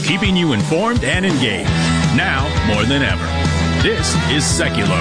keeping you informed and engaged. Now more than ever. This is Seculo.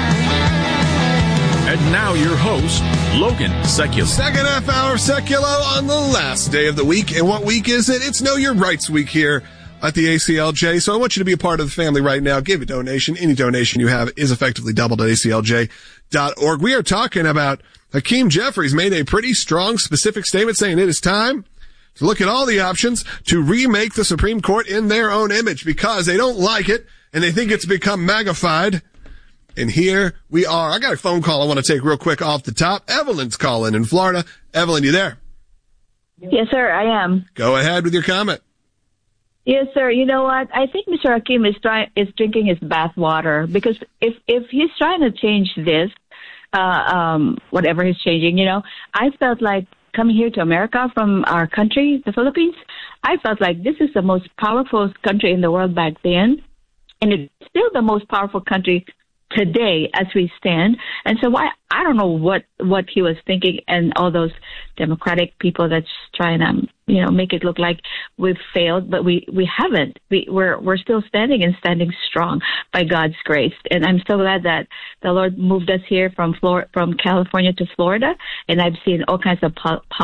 And now your host, Logan Seculo. Second half hour of Seculo on the last day of the week. And what week is it? It's Know Your Rights Week here at the ACLJ. So I want you to be a part of the family right now. Give a donation. Any donation you have is effectively doubled at ACLJ.org. We are talking about Hakeem Jeffries made a pretty strong, specific statement saying it is time to look at all the options to remake the Supreme Court in their own image because they don't like it and they think it's become magnified. And here we are. I got a phone call I want to take real quick off the top. Evelyn's calling in Florida. Evelyn, you there? Yes, sir, I am. Go ahead with your comment. Yes, sir. You know what? I think Mr. Hakeem is drinking his bath water because if he's trying to change this, whatever he's changing, I felt like coming here to America from our country, the Philippines, I felt like this is the most powerful country in the world back then, and it's still the most powerful country today as we stand. And so I don't know what he was thinking, and all those Democratic people that's trying to, make it look like we've failed, but we haven't. We're still standing and standing strong by God's grace. And I'm so glad that the Lord moved us here from California to Florida. And I've seen all kinds of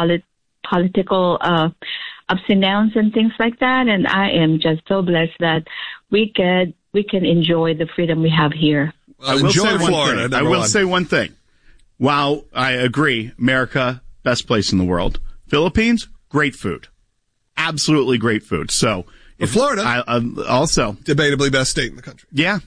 political ups and downs and things like that. And I am just so blessed that we can enjoy the freedom we have here. I will say one thing. While I agree, America, best place in the world. Philippines, great food. Absolutely great food. So, Florida, also. Debatably best state in the country. Yeah.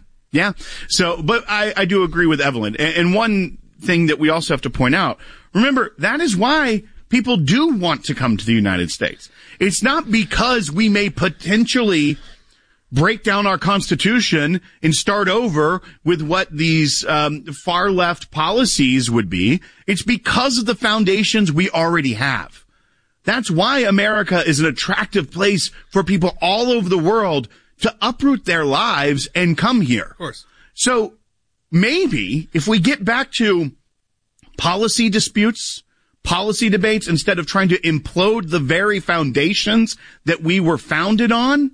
So, but I do agree with Evelyn. And one thing that we also have to point out, remember, that is why people do want to come to the United States. It's not because we may potentially break down our Constitution and start over with what these far left policies would be. It's because of the foundations we already have. That's why America is an attractive place for people all over the world to uproot their lives and come here. Of course. So maybe if we get back to policy disputes, policy debates, instead of trying to implode the very foundations that we were founded on,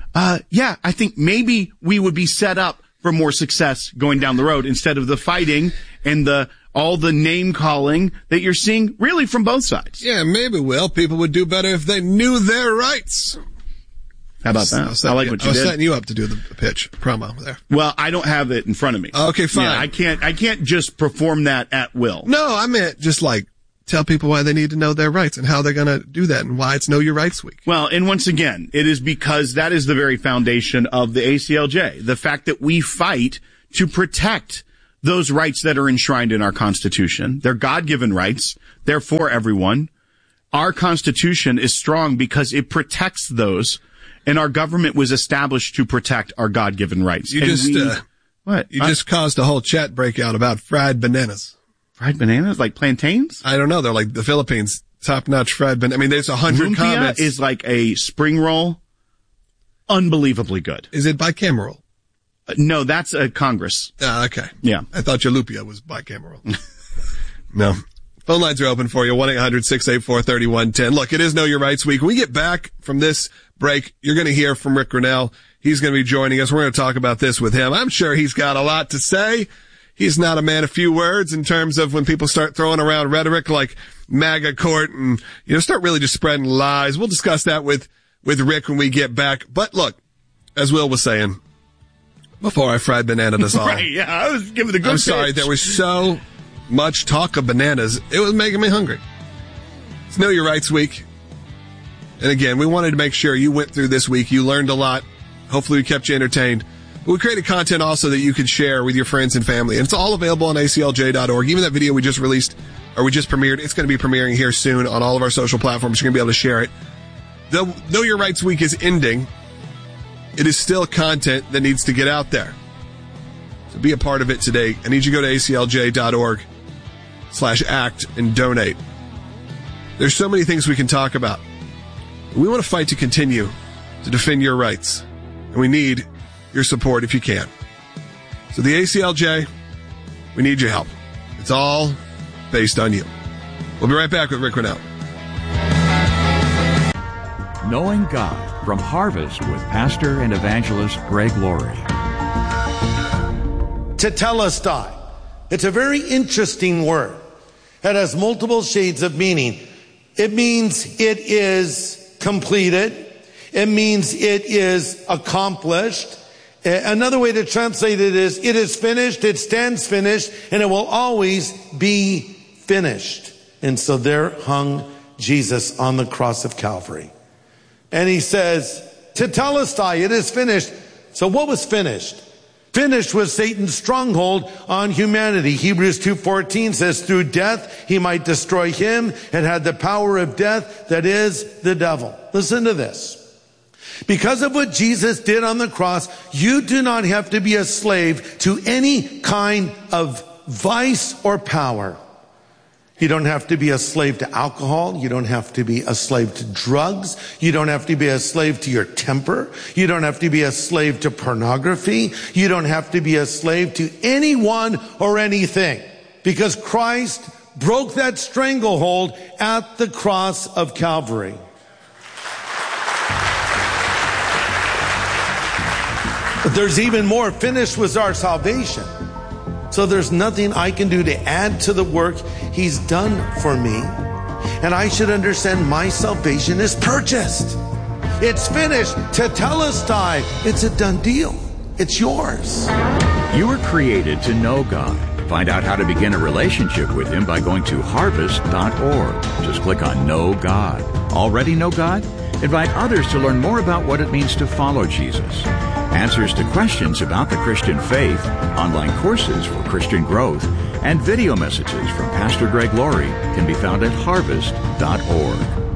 I think maybe we would be set up for more success going down the road instead of the fighting and all the name calling that you're seeing really from both sides. Yeah, maybe, Will. People would do better if they knew their rights. How about that? I like what you did. I was setting you up to do the pitch promo there. Well, I don't have it in front of me. Okay, fine. Yeah, I can't just perform that at will. No, I meant just tell people why they need to know their rights and how they're going to do that and why it's Know Your Rights Week. Well, and once again, it is because that is the very foundation of the ACLJ. The fact that we fight to protect those rights that are enshrined in our Constitution. They're God-given rights. They're for everyone. Our Constitution is strong because it protects those, and our government was established to protect our God-given rights. You just caused a whole chat breakout about fried bananas. Fried bananas? Like plantains? I don't know. They're like the Philippines. Top-notch fried bananas. I mean, there's 100 comments. Is like a spring roll. Unbelievably good. Is it bicameral? No, that's Congress. Okay. Yeah. I thought jalapeno was bicameral. No. Phone lines are open for you. 1-800-684-3110. Look, it is Know Your Rights Week. When we get back from this break, you're going to hear from Rick Grinnell. He's going to be joining us. We're going to talk about this with him. I'm sure he's got a lot to say. He's not a man of few words in terms of when people start throwing around rhetoric like MAGA court and, start really just spreading lies. We'll discuss that with Rick when we get back. But look, as Will was saying, before I fried banana us all. Right, yeah, I was giving the good I'm sorry, there was so much talk of bananas, it was making me hungry. It's Know Your Rights Week. And again, we wanted to make sure you went through this week. You learned a lot. Hopefully we kept you entertained. We created content also that you could share with your friends and family. And it's all available on ACLJ.org. Even that video we just released, or we just premiered, it's going to be premiering here soon on all of our social platforms. You're going to be able to share it. Though Know Your Rights Week is ending, it is still content that needs to get out there. So be a part of it today. I need you to go to ACLJ.org/act and donate. There's so many things we can talk about. We want to fight to continue to defend your rights. And we need your support if you can. So the ACLJ, we need your help. It's all based on you. We'll be right back with Rick Grinnell. Knowing God from Harvest with Pastor and Evangelist Greg Laurie. Tetelestai. It's a very interesting word. It has multiple shades of meaning. It means it is completed. It means it is accomplished. Another way to translate it is finished, it stands finished, and it will always be finished. And so there hung Jesus on the cross of Calvary. And he says, Tetelestai, it is finished. So what was finished? Finished was Satan's stronghold on humanity. Hebrews 2:14 says, through death he might destroy him and had the power of death, that is the devil. Listen to this. Because of what Jesus did on the cross, you do not have to be a slave to any kind of vice or power. You don't have to be a slave to alcohol. You don't have to be a slave to drugs. You don't have to be a slave to your temper. You don't have to be a slave to pornography. You don't have to be a slave to anyone or anything. Because Christ broke that stranglehold at the cross of Calvary. But there's even more. Finished was our salvation. So there's nothing I can do to add to the work he's done for me. And I should understand my salvation is purchased. It's finished. Tetelestai. It's a done deal. It's yours. You were created to know God. Find out how to begin a relationship with Him by going to harvest.org. Just click on Know God. Already know God? Invite others to learn more about what it means to follow Jesus. Answers to questions about the Christian faith, online courses for Christian growth, and video messages from Pastor Greg Laurie can be found at harvest.org.